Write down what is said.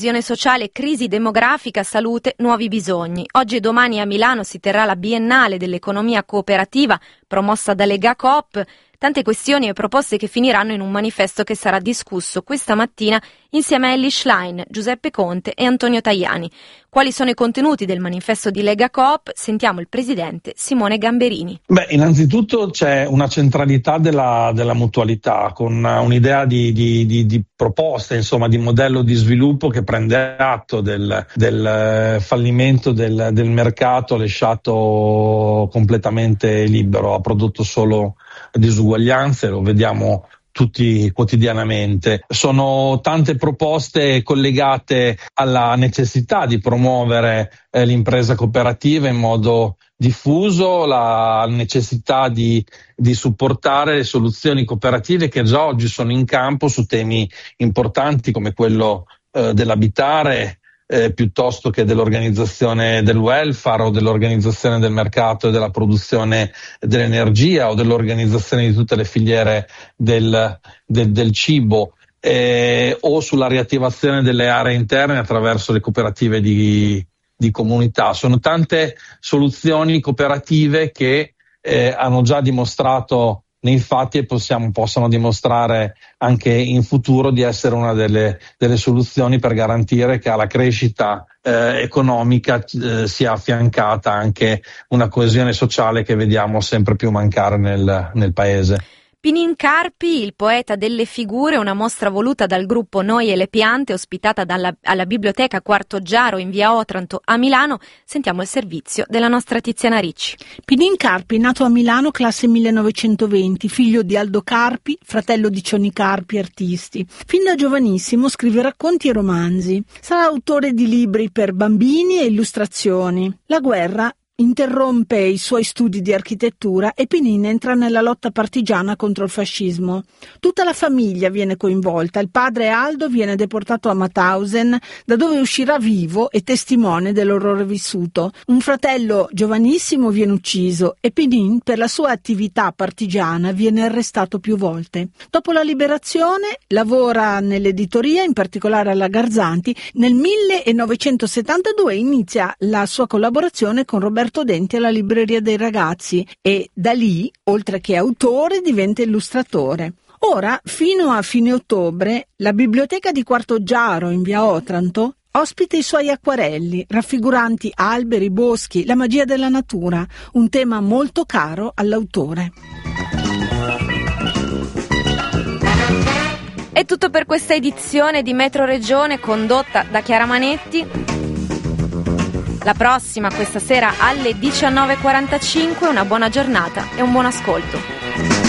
Coesione sociale, crisi demografica, salute, nuovi bisogni. Oggi e domani a Milano si terrà la Biennale dell'economia cooperativa promossa da Lega Coop. Tante questioni e proposte che finiranno in un manifesto che sarà discusso questa mattina insieme a Elly Schlein, Giuseppe Conte e Antonio Tajani. Quali sono i contenuti del manifesto di Lega Coop? Sentiamo il presidente Simone Gamberini. Innanzitutto c'è una centralità della mutualità, con un'idea di proposta, insomma, di modello di sviluppo che prende atto del fallimento del mercato lasciato completamente libero, ha prodotto solo disuguaglianze, lo vediamo tutti quotidianamente. Sono tante proposte collegate alla necessità di promuovere l'impresa cooperativa in modo diffuso, la necessità di supportare le soluzioni cooperative che già oggi sono in campo su temi importanti come quello dell'abitare, piuttosto che dell'organizzazione del welfare o dell'organizzazione del mercato e della produzione dell'energia o dell'organizzazione di tutte le filiere del cibo, o sulla riattivazione delle aree interne attraverso le cooperative di comunità. Sono tante soluzioni cooperative che hanno già dimostrato nei fatti e possono dimostrare anche in futuro di essere una delle soluzioni per garantire che alla crescita economica sia affiancata anche una coesione sociale che vediamo sempre più mancare nel paese. Pinin Carpi, il poeta delle figure, una mostra voluta dal gruppo Noi e le piante, ospitata alla Biblioteca Quarto Giaro in via Otranto a Milano. Sentiamo il servizio della nostra Tiziana Ricci. Pinin Carpi, nato a Milano, classe 1920, figlio di Aldo Carpi, fratello di Cioni Carpi, artisti. Fin da giovanissimo scrive racconti e romanzi. Sarà autore di libri per bambini e illustrazioni. La guerra interrompe i suoi studi di architettura e Pinin entra nella lotta partigiana contro il fascismo. Tutta la famiglia viene coinvolta. Il padre Aldo viene deportato a Mauthausen, da dove uscirà vivo e testimone dell'orrore vissuto. Un fratello giovanissimo viene ucciso e Pinin, per la sua attività partigiana, viene arrestato più volte. Dopo la liberazione lavora nell'editoria, in particolare alla Garzanti. Nel 1972 inizia la sua collaborazione con Roberto Denti alla Libreria dei Ragazzi e da lì, oltre che autore, diventa illustratore. Ora, fino a fine ottobre, la Biblioteca di Quarto Giaro in via Otranto ospita i suoi acquarelli, raffiguranti alberi, boschi, la magia della natura, un tema molto caro all'autore. È tutto per questa edizione di Metro Regione condotta da Chiara Manetti. La prossima questa sera alle 19:45, una buona giornata e un buon ascolto.